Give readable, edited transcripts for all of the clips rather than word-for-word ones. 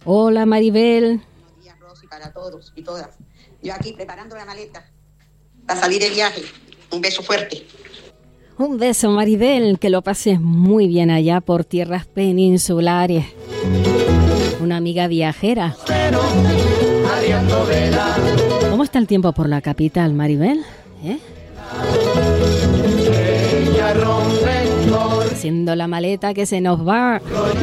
Hola Maribel. Buenos días, Rosy, para todos y todas. Yo aquí preparando la maleta para salir de viaje. Un beso fuerte. Un beso Maribel, que lo pases muy bien allá por tierras peninsulares. Una amiga viajera. ¿Cómo está el tiempo por la capital, Maribel? Haciendo la maleta que se nos va.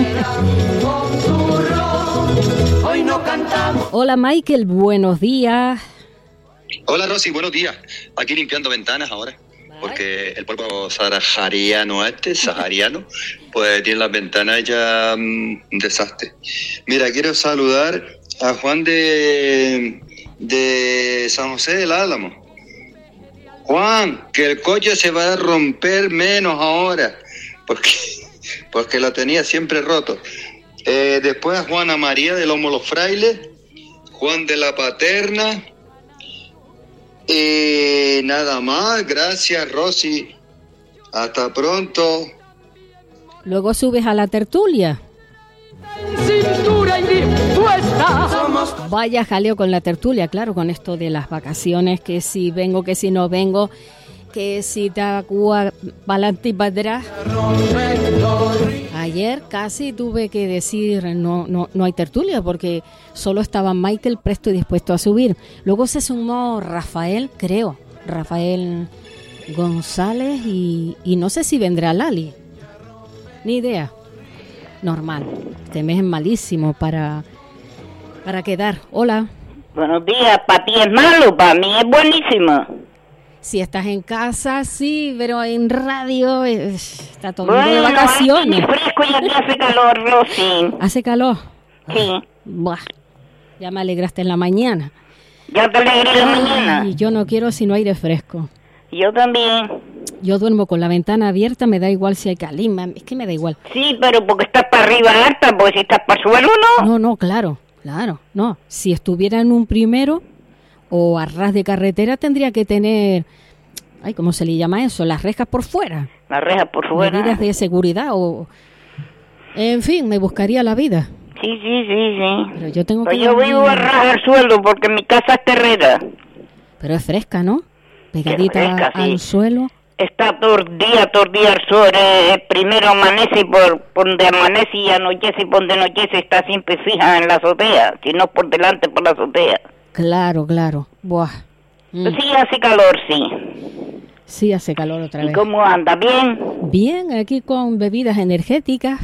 Hola Michael, buenos días. Hola Rosy, buenos días. Aquí limpiando ventanas ahora, porque el polvo sahariano pues tiene las ventanas ya un desastre. Mira, quiero saludar a Juan de San José del Álamo. Juan, que el coche se va a romper menos ahora, porque lo tenía siempre roto. Después a Juana María de Lomo Los Frailes, Juan de la Paterna. Nada más, gracias Rosy. Hasta pronto. Luego subes a la tertulia. Vaya jaleo con la tertulia, claro, con esto de las vacaciones, que si vengo, que si no vengo, que si te agua pa'lante y para atrás. Ayer casi tuve que decir no hay tertulia, porque solo estaba Michael presto y dispuesto a subir. Luego se sumó Rafael González y no sé si vendrá Lali. Ni idea. Normal. Este mes es malísimo para quedar. Hola. Buenos días. Para ti es malo, para mí es buenísimo. Si estás en casa, sí, pero en radio está todo el mundo de vacaciones. Bueno, fresco y aquí hace calor, Rosy. ¿Hace calor? Sí. Buah, ya me alegraste en la mañana. Ya te alegré en la mañana. Y yo no quiero sino aire fresco. Yo también. Yo duermo con la ventana abierta, me da igual si hay calima, es que me da igual. Sí, pero porque estás para arriba alta, porque si estás para el suelo, ¿no? No, claro, no. Si estuviera en un primero o a ras de carretera tendría que tener, ¿cómo se le llama eso? Las rejas por fuera. Las rejas por fuera. Medidas de seguridad o... En fin, me buscaría la vida. Sí. Pero yo tengo pues que... yo vivo a ras del suelo porque mi casa es terrera. Pero es fresca, ¿no? Pegadita fresca, al suelo. Está todo el día al sol. Primero amanece por donde amanece y anochece por donde anochece. Está siempre fija en la azotea. Si no por delante, por la azotea. Claro. Buah. Pues sí, hace calor, sí. Sí, hace calor otra vez. ¿Y cómo anda? ¿Bien? Bien, aquí con bebidas energéticas.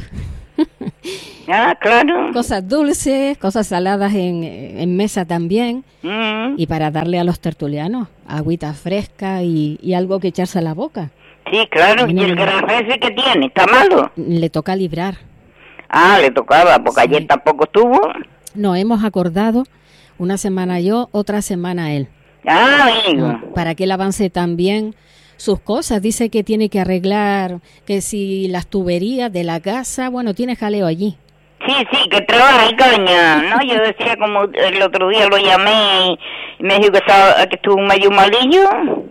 Ah, claro. Cosas dulces, cosas saladas en mesa también. Y para darle a los tertulianos agüita fresca y algo que echarse a la boca. Sí, claro. ¿Y el grafese que tiene? ¿Está malo? Le toca librar. Ah, le tocaba, porque sí. Ayer tampoco estuvo. No, hemos acordado una semana yo, otra semana él. Ah, amigo. Para que él avance también sus cosas. Dice que tiene que arreglar, que si las tuberías de la casa, bueno, tiene jaleo allí. Sí, que trabaja y caña, ¿no? Yo decía, como el otro día lo llamé y me dijo que estuvo medio malillo.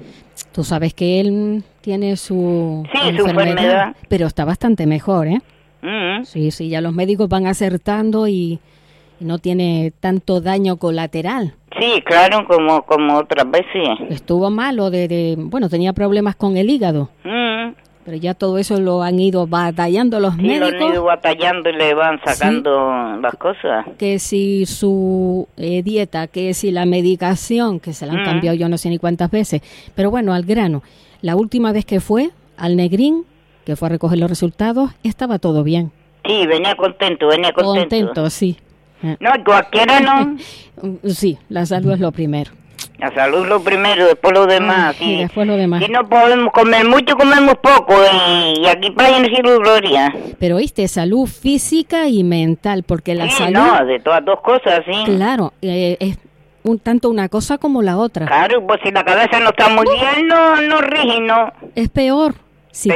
Tú sabes que él tiene su enfermedad, pero está bastante mejor, ¿eh? Sí, ya los médicos van acertando y no tiene tanto daño colateral. Sí, claro, como otras veces. Estuvo malo bueno, tenía problemas con el hígado. Pero ya todo eso lo han ido batallando los médicos. Sí, lo han ido batallando y le van sacando las cosas. Que si su dieta, que si la medicación, que se la han cambiado yo no sé ni cuántas veces. Pero bueno, al grano. La última vez que fue al Negrín, que fue a recoger los resultados, estaba todo bien. Sí, venía contento. Contento, sí. No, cualquiera no. Sí, la salud es lo primero. La salud es lo primero, después lo demás. Sí, después lo demás. Si no podemos comer mucho, comemos poco. Y aquí para decir gloria. Pero oíste, salud física y mental, porque la salud... no, de todas dos cosas, sí. Claro, es tanto una cosa como la otra. Claro, pues si la cabeza no está muy bien, no rige, no. Es peor. Si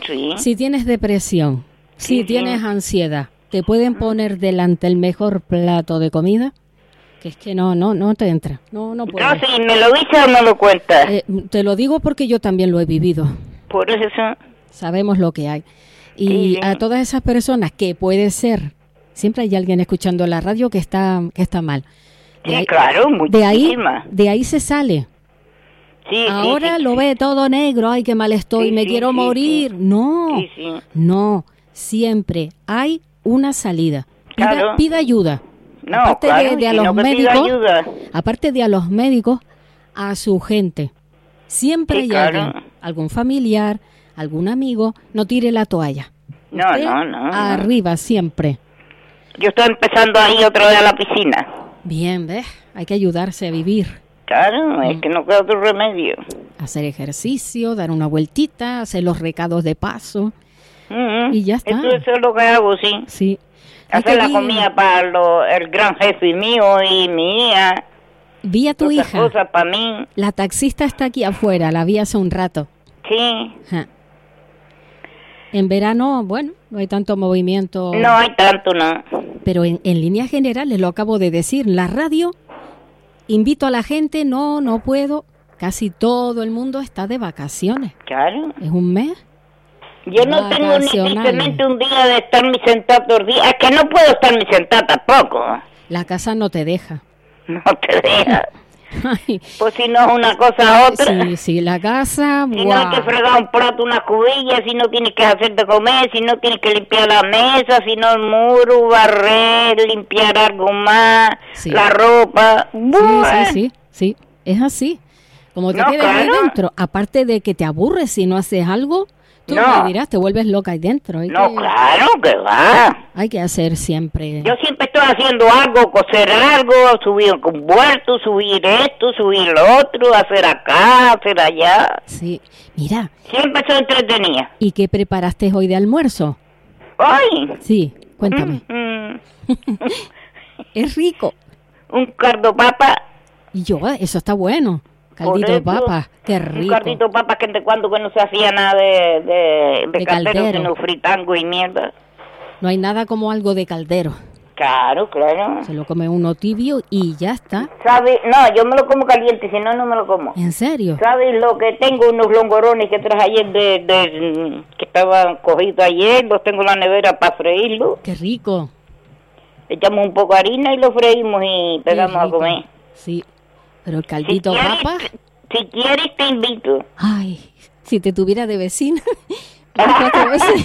tienes depresión, si tienes ansiedad, te pueden poner delante el mejor plato de comida, que es que no te entra. No puedes. No, si me lo dices o me lo cuentas. Te lo digo porque yo también lo he vivido. Por eso. Sabemos lo que hay. Y a todas esas personas que puede ser Siempre hay alguien escuchando la radio que está mal. Sí, claro, muchísima. De ahí se sale. Sí, ahora sí, lo ve todo negro, ay, qué mal estoy, Sí, me sí, quiero sí, morir. sí. No, Sí. no, siempre hay una salida. Claro. Pida ayuda. No, aparte claro, de a si los no que pida médicos, ayuda. aparte de a los médicos, a su gente. Siempre Sí, hay claro. alguien, algún familiar, algún amigo, no tire la toalla. No, Usted no. arriba siempre. Yo estoy empezando ahí otra vez a la piscina. Bien, ¿ves? Hay que ayudarse a vivir. Claro, es que no queda otro remedio. Hacer ejercicio, dar una vueltita, hacer los recados de paso. Y ya está. Eso es lo que hago, sí. Sí. Hay Hacer que la ir- comida para el gran jefe mío y mi hija. Vi a tu Otras hija. cosas para mí. La taxista está aquí afuera, la vi hace un rato. Sí. Ja. En verano, bueno, no hay tanto movimiento. No hay tanto, no. Pero en líneas generales, lo acabo de decir, la radio, invito a la gente, no puedo. Casi todo el mundo está de vacaciones. Claro. Es un mes. Yo no tengo ni Vacacionales. simplemente un día de estarme sentada todo el día. Es que no puedo estarme sentada tampoco. La casa no te deja. No te deja. Ay, Pues si no es una cosa otra. sí, la casa, Si no hay que guau. fregar un plato, una cubilla, si no tienes que hacer de comer, si no tienes que limpiar la mesa, si no el muro, barrer, limpiar algo más, Sí. la ropa. Bueno. Sí, es así. Como te No, quedas ahí claro. dentro, aparte de que te aburres si no haces algo, tú No. me dirás, te vuelves loca ahí dentro. No, claro que va. Hay que hacer siempre. Yo siempre estoy haciendo algo, coser algo, subir un convuelto, subir esto, subir lo otro, hacer acá, hacer allá. Sí, mira, Siempre estoy entretenida. ¿y qué preparaste hoy de almuerzo? ¡Ay! Sí, cuéntame. Es rico. Un cardo papa. Y yo, eso está bueno. Caldito de por eso, papa, qué Un rico. cardito de papa que de cuando que no se hacía nada de caldero, caldero. sino fritango y mierda. No hay nada como algo de caldero. Claro, claro. Se lo come uno tibio y ya está. ¿Sabe? No, yo me lo como caliente, si no, no me lo como. ¿En serio? ¿Sabes lo que tengo? Unos longorones que traje ayer que estaban cogidos ayer, los tengo en la nevera para freírlos. Qué rico. Echamos un poco de harina y lo freímos y Qué pegamos a rico. comer. Sí, pero el caldito papa, Si quieres te invito. ay, si te tuviera de vecina, más de 4 veces,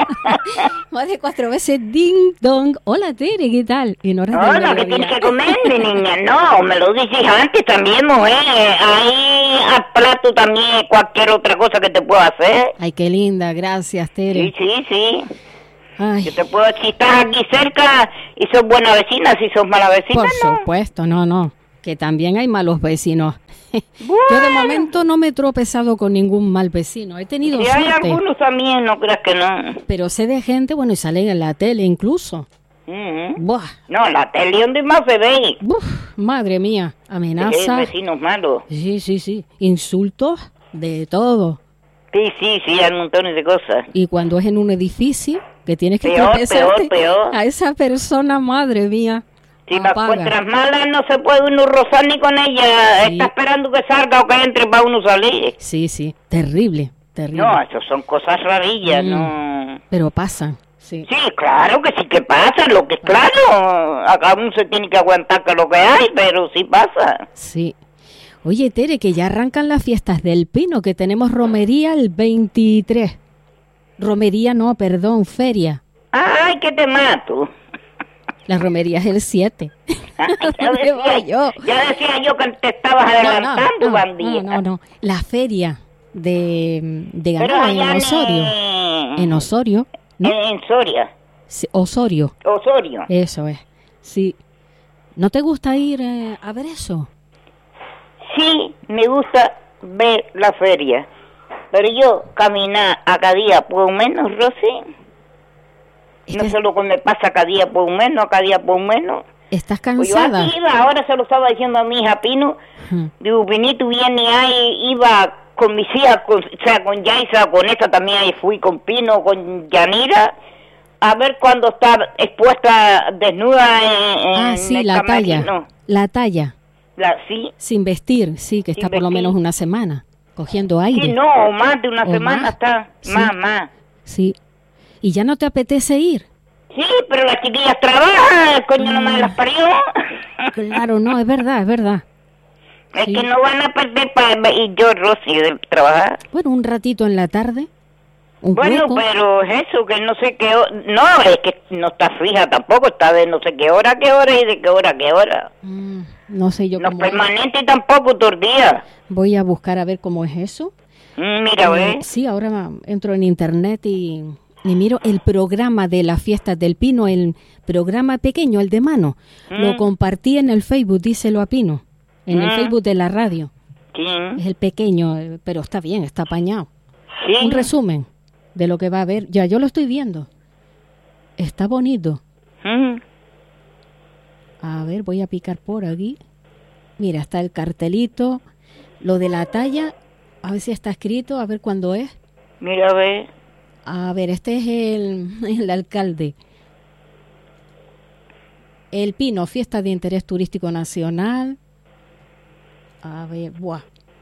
más de 4 veces, ding dong. Hola Tere, ¿qué tal? En horas del Hola, ¿qué mediodía. tienes que comer, mi niña? No, me lo dices antes también, mujer. Ahí al plato también cualquier otra cosa que te pueda hacer. Ay, qué linda, gracias Tere. Sí. Ay, Yo te puedo, si estás aquí cerca y sos buena vecina, si sos mala vecina, por no. supuesto, no, que también hay malos vecinos. Yo de momento no me he tropezado con ningún mal vecino, he tenido Si hay suerte, algunos también, no creas que no. pero sé de gente, bueno, y salen en la tele incluso. Ujú. Buah, No, la tele donde más se ve. uf, madre mía, Es amenaza. vecinos malos. Sí, insultos de todo. Sí, hay montones de cosas. Y cuando es en un edificio, que tienes que Peor, tropezarte peor. a esa persona, madre mía. Si la apaga. encuentras mala, no se puede uno rozar ni con ella. Sí. Está esperando que salga o que entre para uno salir. Sí, terrible. No, eso son cosas rarillas, Mm. no. Pero pasan, sí. Sí, claro que sí que pasa, lo que claro, acá uno se tiene que aguantar que lo que hay, pero sí pasa. Sí. Oye, Tere, que ya arrancan las fiestas del Pino, que tenemos romería el 23. Romería no, perdón, feria. Ay, que te mato. La romería es el 7. Ya ¿Dónde voy yo? decía yo que te estabas adelantando, bandida. no. La feria de Pero ganado en allá Osorio. En Osorio, ¿no? en Soria, Sí, Osorio, Osorio. eso es. Sí. ¿No te gusta ir a ver eso? Sí, me gusta ver la feria, pero yo caminar a cada día por menos, Rosy, Es no que sé lo que me pasa cada día por menos, cada día por menos. estás Pues yo cansada. aquí iba, ahora se lo estaba diciendo a mi hija Pino, Ujú. digo, Pinito viene ahí, iba con mis hijas, o sea, con Yaisa, con esta también ahí fui, con Pino, con Yanira, a ver cuando está expuesta desnuda en Sí, el la talla. camerino. La talla. Sí, Sin vestir, sí, que está Sin por lo vestir. menos una semana, cogiendo aire. sí, no, más de una ¿O semana más? está, Sí. más. Sí. ¿Y ya no te apetece ir? Sí, pero las chiquillas trabajan, coño, no me las parió. Claro, no, es verdad, es verdad. Es Sí. que no van a perder y yo, Rosy, de trabajar. Bueno, un ratito en la tarde, un Bueno, hueco. pero es eso, que no sé qué no, es que no está fija tampoco, está de no sé qué hora y de qué hora a qué hora. No sé yo No cómo es. permanente tampoco todo el día. Voy a buscar a ver cómo es eso. Mira, ¿ves? Sí, ahora entro en internet y miro el programa de las fiestas del Pino, el programa pequeño, el de mano. Lo compartí en el Facebook, díselo a Pino, en el Facebook de la radio. Sí, Es el pequeño, pero está bien, está apañado. sí. Un resumen de lo que va a haber. Ya, yo lo estoy viendo. Está bonito. Mm. A ver, voy a picar por aquí. Mira, está el cartelito. Lo de la talla, a ver si está escrito, a ver cuándo es. Mira, ¿ves? A ver, este es el alcalde. El Pino, fiesta de interés turístico nacional. A ver, buah.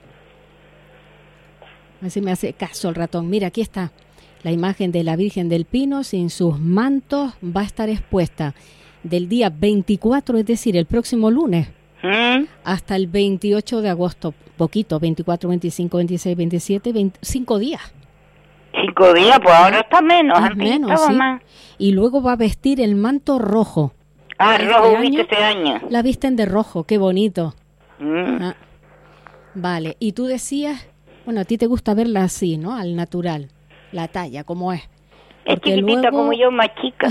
A ver si me hace caso el ratón. Mira, aquí está. La imagen de la Virgen del Pino sin sus mantos va a estar expuesta del día 24, es decir, el próximo lunes, hasta el 28 de agosto. Poquito, 24, 25, 26, 27, 25 días. 5 días, pues ahora está menos. Es Antes menos, estaba sí. más. Y luego va a vestir el manto rojo. Ah, Este rojo año viste este año. La visten de rojo, qué bonito. Mm. Ah, vale, y tú decías, bueno, a ti te gusta verla así, ¿no? Al natural, la talla, como es. Es Porque chiquitita luego- como yo, más chica.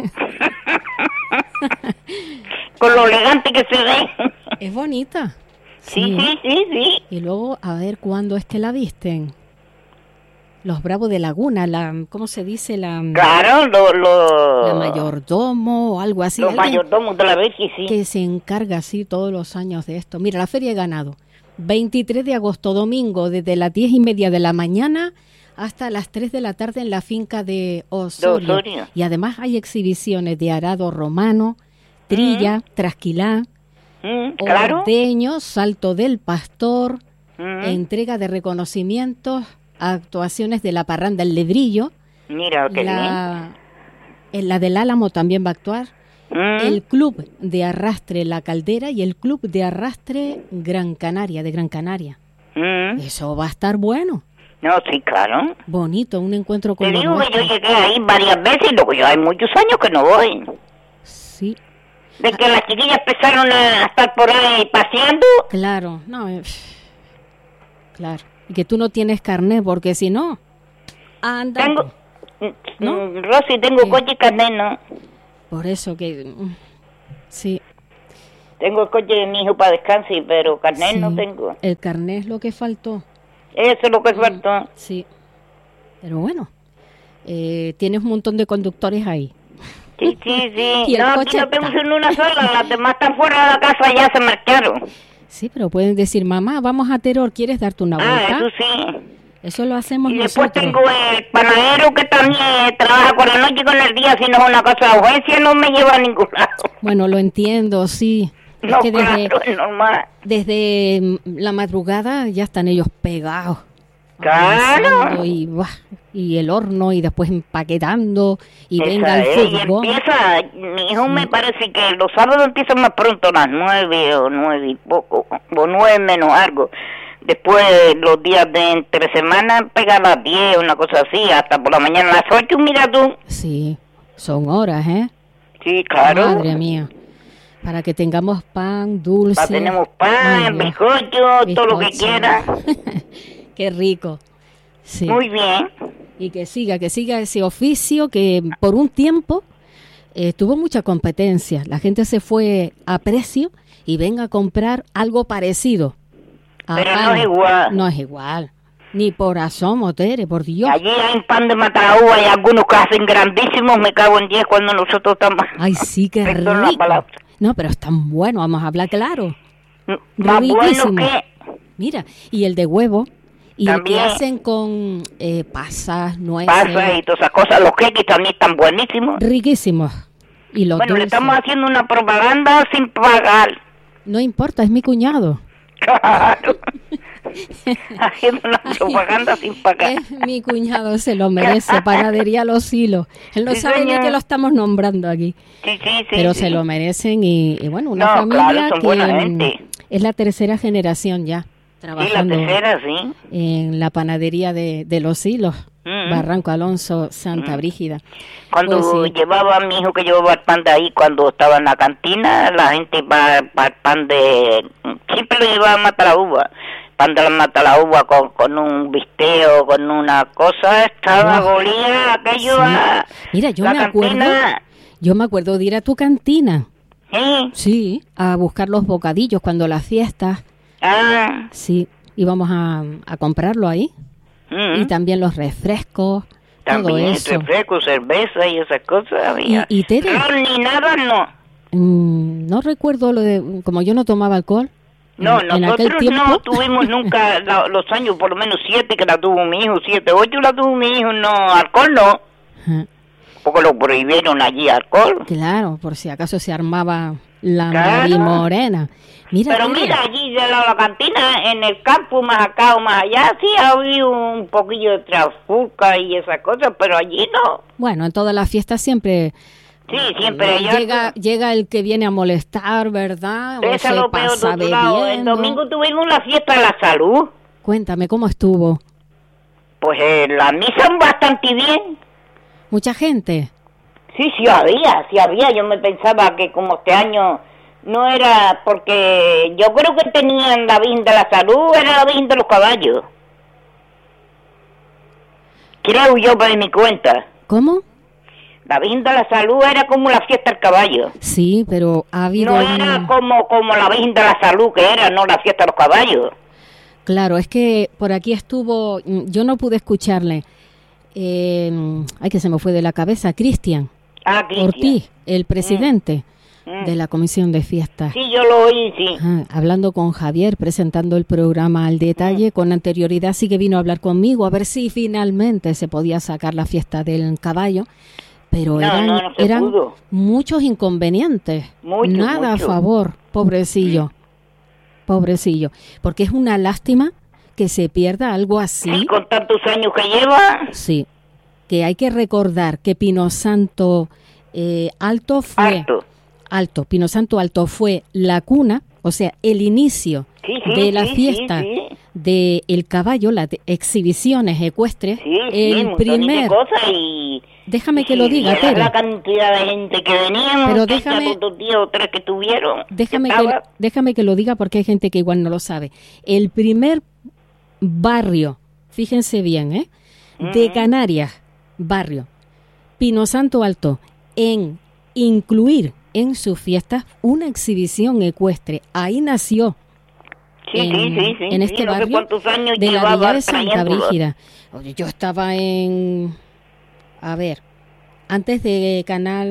Con lo elegante que se ve. Es bonita. Sí, sí, sí, sí. Y luego, a ver cuándo es que la visten. Los Bravos de Laguna, ¿cómo se dice? La Claro, la mayordomo o algo así. los alguien mayordomos de la vez, sí. que se encarga así todos los años de esto. Mira, la Feria de Ganado, 23 de agosto, domingo, desde las 10:30 de la mañana hasta las 3 de la tarde en la finca de Osorio. Osorio. Y además hay exhibiciones de arado romano, trilla, trasquilá, Claro. ordeño, salto del pastor, Mm. entrega de reconocimientos, actuaciones de la parranda El Lebrillo, Mira, qué en la del Álamo también va a actuar, bien. el Club de Arrastre La Caldera y el Club de Arrastre Gran Canaria, de Gran Canaria. Eso va a estar bueno, No, sí, claro. bonito, un encuentro con Te los digo que yo nuestros. llegué ahí varias veces y luego yo hay muchos años que no voy. Sí, De que las chiquillas empezaron a estar por ahí paseando. claro, no, claro, y que tú no tienes carnet porque si no, anda. Tengo, ¿No? Rosy, tengo ¿Qué? coche y carnet, ¿no? Por eso que, sí. Tengo el coche de mi hijo para descansar, pero carnet Sí, no tengo. el carnet es lo que faltó. Eso es lo que faltó. Sí, pero bueno, tienes un montón de conductores ahí. Sí, sí, sí. Y el No, coche aquí no tengo está. sino una sola, las demás están fuera de la casa, ya se marcharon. Sí, pero pueden decir, mamá, vamos a Teror, ¿quieres darte una Ah, vuelta? eso sí. Eso lo hacemos Y después nosotros. tengo el panadero que también trabaja con la noche y con el día, si no es una cosa de urgencia, no me lleva a ningún lado. Bueno, lo entiendo, sí. No, es que claro, es normal. desde la madrugada ya están ellos pegados. Claro. avanzando Y, buah, y el horno y después empaquetando y venga el Esa es, y fútbol. empieza, mi hijo me parece que los sábados empiezan más pronto, a las 9 o 9 y poco, o 9 menos algo. Después los días de entre semana pega a las 10, una cosa así, hasta por la mañana a las 8, mira tú. Sí, son horas, ¿eh? Sí, claro. Madre mía. Para que tengamos pan, dulce. Tenemos pan, Ay, Dios. bizcocho, todo lo que Bizcocho. quiera. Qué rico. Sí. Muy bien. Y que siga ese oficio que por un tiempo tuvo mucha competencia. La gente se fue a precio y venga a comprar algo parecido. a Pero pan. no es igual. No es igual. Ni por asomo, Tere, por Dios. Allí hay pan de Mataúa y algunos que hacen grandísimos, me cago en 10 cuando nosotros estamos... Ay, sí, qué Perdón la rico. palabra. No, pero están buenos, vamos a hablar claro. Más bueno Riquísimo. que... Mira, y el de huevo, y el que También. hacen con pasas, nueces, Pasa y todas esas cosas, los queques también están buenísimos. riquísimos. Y los Bueno, le dulces. estamos haciendo una propaganda sin pagar. No importa, es mi cuñado. Claro. Haciendo una propaganda sin pagar. Mi cuñado se lo merece, Panadería Los Hilos. Él no Sí, sabe ni señor. que lo estamos nombrando aquí. Sí, Pero sí. se lo merecen y bueno, una No, familia claro, son que buena gente. es la tercera generación ya Sí, la trabajando tercera, sí. en la Panadería de Los Hilos, Mm. Barranco Alonso, Santa Brígida. Cuando Pues sí. llevaba a mi hijo que llevaba el pan de ahí, cuando estaba en la cantina, la gente para el pan de... Siempre lo llevaba a Matalaúba. Pan de la Matalaúba con un bisteo, con una cosa, estaba Wow. golía aquello Sí. a... Mira, yo la me acuerdo de ir a tu cantina, Sí. sí, a buscar los bocadillos cuando las fiestas, Ah. sí, íbamos a comprarlo ahí. Y también los refrescos, todo También eso. refresco, cerveza y esas cosas había. Y Tere, Ni nada, no. no recuerdo lo de, como yo no tomaba alcohol. No, en aquel nosotros tiempo. no tuvimos nunca los años, por lo menos 7 que la tuvo mi hijo, 7, 8 la tuvo mi hijo, no, alcohol no, Ajá. porque lo prohibieron allí, alcohol. Claro, por si acaso se armaba la Claro. marimorena. Mira, Pero Tere, mira, allí de la cantina, en el campo, más acá o más allá, sí había un poquillo de trafulca y esas cosas, pero allí no. bueno, en todas las fiestas siempre Sí, siempre allá. llega el que viene a molestar, ¿verdad? O Esa se lo peor de pasa otro lado. El bebiendo. domingo tuvimos la fiesta de la salud. Cuéntame, ¿cómo estuvo? Pues la misa bastante bien. ¿Mucha gente? Sí había. Yo me pensaba que como este año no era, porque yo creo que tenían la Virgen de la Salud, era la Virgen de los Caballos. Creo yo por mi cuenta. ¿Cómo? La Virgen de la Salud era como la fiesta del caballo. Sí, pero ha habido... No era un- como la Virgen de la Salud que era, no la fiesta de los caballos. Claro, es que por aquí estuvo... Yo no pude escucharle. Ay, que se me fue de la cabeza. Cristian Ah, Cristian. Ortiz, el presidente de la Comisión de Fiestas. Sí, yo lo oí, sí. Ajá, hablando con Javier, presentando el programa al detalle, con anterioridad sí que vino a hablar conmigo, a ver si finalmente se podía sacar la fiesta del caballo, pero No, eran, no se eran pudo. muchos inconvenientes, Mucho, nada mucho. a favor, pobrecillo, pobrecillo, porque es una lástima que se pierda algo Sí, así, con tantos años que lleva. sí, que hay que recordar que Pino Santo Alto fue... Alto. Pino Santo Alto fue la cuna, o sea, el inicio Sí, de la sí, fiesta sí. de el caballo, las exhibiciones ecuestres, Sí, el montones primer, de cosas y... déjame que y lo diga, era Tere, la cantidad de gente que veníamos, Pero que déjame- ya 2 días o 3 que tuvieron. déjame que lo diga porque hay gente que igual no lo sabe. El primer barrio, fíjense bien, de Canarias, barrio, Pino Santo Alto, en incluir en sus fiestas una exhibición ecuestre. Ahí nació. Sí, en este sí, no sé barrio cuántos años de la llevaba villa de Santa trayéndolo. Brígida. Oye, yo estaba a ver, antes de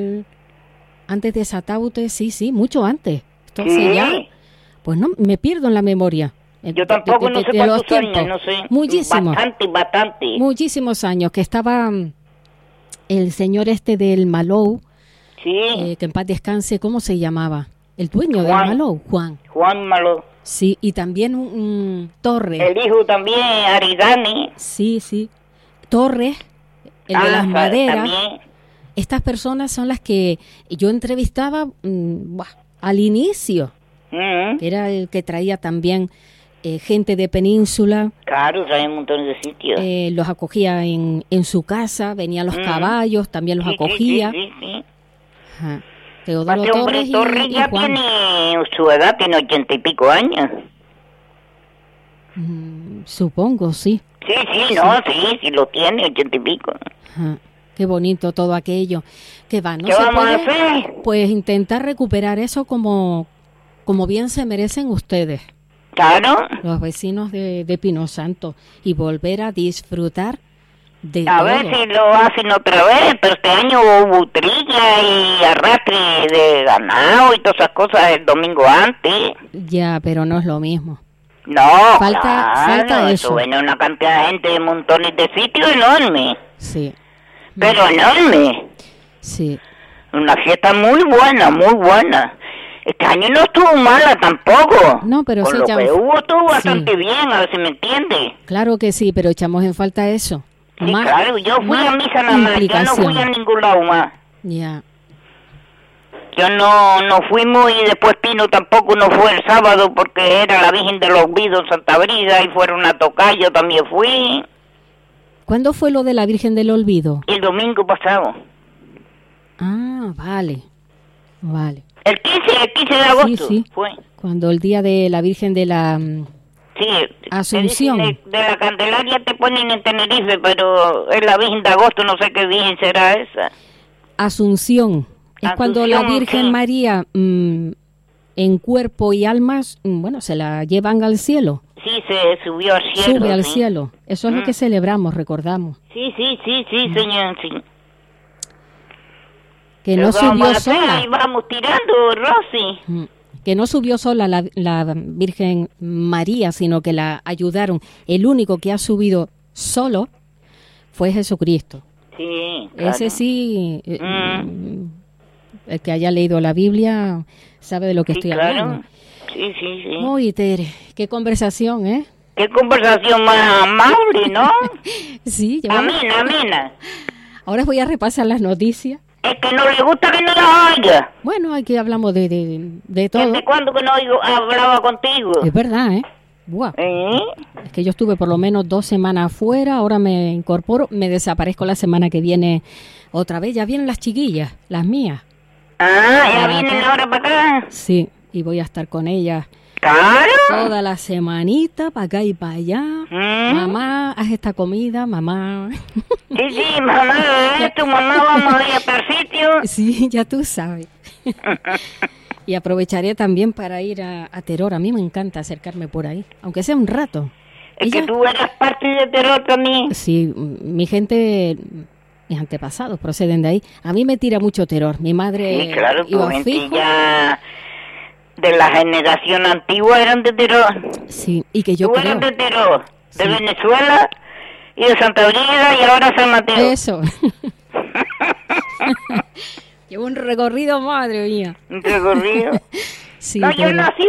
Sataute, sí, mucho antes. Entonces Sí. ya, pues no, me pierdo en la memoria. Yo tampoco, no sé de los cuántos años, tiempos. no sé. Muchísimos. Bastante. Muchísimos años que estaba el señor este del Malou, Sí, que en paz descanse, ¿cómo se llamaba? El dueño Juan. del Malou, Juan. Juan Malo. Sí, y también un Torres. El hijo también, Aridani. Sí. Torres, el de las Ah, maderas. también. Estas personas son las que yo entrevistaba al inicio, Mm, que era el que traía también gente de Península, Claro, trae un montón de sitios. los acogía en su casa, venían los caballos, también los Sí, acogía. sí. Ajá. Teodoro Este hombre Torres Torres y ya Juan. tiene su edad, tiene 80 y pico años. Supongo, sí. Sí, lo tiene, 80 y pico. Ajá. Qué bonito todo aquello. Que va, no ¿Qué se vamos a puede, hacer? pues intentar recuperar eso como bien se merecen ustedes, Claro, los vecinos de Pino Santo, y volver a disfrutar de a todo. ver si lo hacen otra vez, pero este año hubo trilla y arrastre de ganado y todas esas cosas el domingo antes. Ya, pero no es lo mismo. No, Falta eso. Bueno, una cantidad de gente de montones de sitios enorme, Sí, pero enorme. sí. Una fiesta muy buena, muy buena. Este año no estuvo mala tampoco. No, pero con se lo echan- que hubo estuvo Sí. bastante bien, a ver si me entiende. Claro que sí, pero echamos en falta eso. Sí, claro, yo fui a misa nada más, yo no fui a ningún lado más. Ya. Yo no fuimos y después Pino tampoco no fue el sábado porque era la Virgen de los Olvidos en Santa Brida y fueron a tocar, yo también fui ¿Cuándo fue lo de la Virgen del Olvido? el domingo pasado. Ah, vale. Vale. El 15 de agosto sí. fue. Cuando el día de la Virgen de la... Sí, Asunción. te dicen de la Candelaria te ponen en Tenerife, pero es la Virgen de agosto, no sé qué Virgen será esa. Asunción. Es cuando la Asunción, Virgen sí. María en cuerpo y almas, bueno, se la llevan al cielo. Sí, se subió al cielo. Sube al sí. cielo. Eso es lo que celebramos, recordamos. Sí, señor, sí. Que no Pero vamos subió a hacer, sola. ahí vamos tirando, Rosy. Que no subió sola la Virgen María, sino que la ayudaron. El único que ha subido solo fue Jesucristo. Sí, claro. Ese sí, el que haya leído la Biblia sabe de lo que Sí, estoy claro. hablando. Sí. Uy, Tere, qué conversación, ¿eh? Qué conversación más amable, ¿no? Sí, Amena. ahora voy a repasar las noticias. Es que no le gusta que no la oiga. Bueno, aquí hablamos de todo. ¿Desde cuándo que no hablaba contigo? Es verdad, ¿eh? Buah. Es que yo estuve por lo menos 2 semanas afuera, ahora me incorporo, me desaparezco la semana que viene otra vez. Ya vienen las chiquillas, las mías. Ah, ya Ah, vienen pues. ahora para acá. Sí, y voy a estar con ellas Claro. toda la semanita, para acá y para allá. Mamá, haz esta comida, mamá. Sí, mamá, tu mamá vamos a ir a tal sitio. Sí, ya tú sabes. Y aprovecharé también para ir a Teror. A mí me encanta acercarme por ahí, aunque sea un rato. Es Y que ya- tú eras parte de terror también. Sí, mi gente, mis antepasados proceden de ahí. A mí me tira mucho Teror. Mi madre Sí, claro, tu iba gente fijo. ya de la generación antigua eran de terror. Sí, y que yo Tú creo. eras de terror, de Sí. Venezuela y de Santa Brida y ahora San Mateo. Eso. Llevo un recorrido, madre mía. Un recorrido. Sí, No, yo pero- nací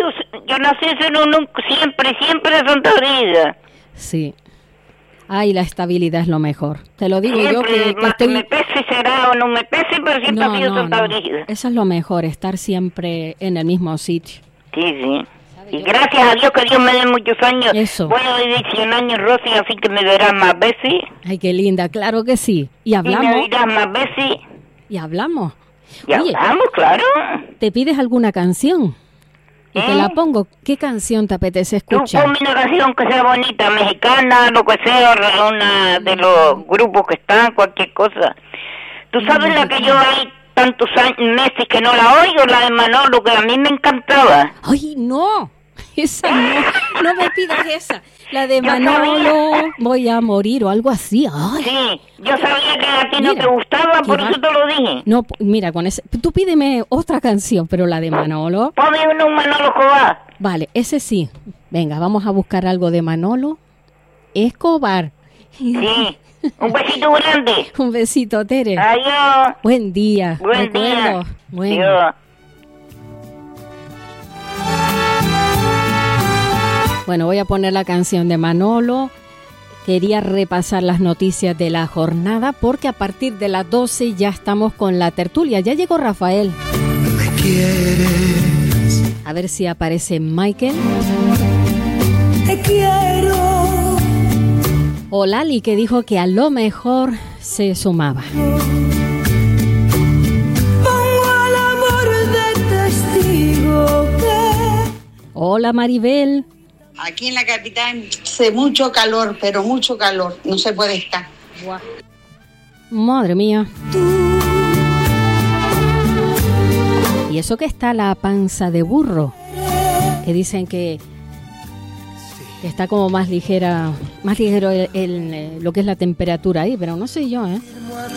siempre de Santa Brida. Sí. Ay, la estabilidad es lo mejor. Te lo digo yo Siempre, que más que estoy... me pese será o no me pese, pero siempre ha sido Santa Brida. Eso es lo mejor, estar siempre en el mismo sitio. Sí. Y gracias a Dios que Dios me dé muchos años. Eso. Voy a vivir 100 años, Rosy, así que me verás más veces. Ay, qué linda, claro que sí. Y Y me hablamos. oirás más veces. Y hablamos. Y Oye, hablamos, claro. ¿te pides alguna canción? Y te la pongo. ¿Qué canción te apetece Tú escuchar? ponme una canción que sea bonita, mexicana, lo que sea, una de los grupos que están, cualquier cosa. ¿Tú sabes la que yo hay tantos meses que no la oigo, la de Manolo, que a mí me encantaba? ¡Ay, no! Esa no. No me pidas esa. La de Yo Manolo, sabía. voy a morir o algo así. ¡Ay! Sí, yo sabía que a ti no Mira, te gustaba, qué por eso va- te lo dije. No, mira, con ese... Tú pídeme otra canción, pero la de Manolo... Ponme un Manolo Escobar. Vale, ese sí. Venga, vamos a buscar algo de Manolo Escobar. Sí, un besito grande. Un besito, Tere. Adiós. Buen día. Buen día. Recuerdo. Bueno. Adiós. Bueno, voy a poner la canción de Manolo. Quería repasar las noticias de la jornada porque a partir de las 12 ya estamos con la tertulia. Ya llegó Rafael. Me quieres, A ver si aparece Michael. te quiero. O Lali, que dijo que a lo mejor se sumaba. Pongo al amor de testigo que Hola, Maribel. Aquí en la capital hace mucho calor, pero mucho calor. No se puede estar. Madre mía. Y eso que está la panza de burro, que dicen que está como más ligero lo que es la temperatura ahí, pero no sé yo, ¿eh?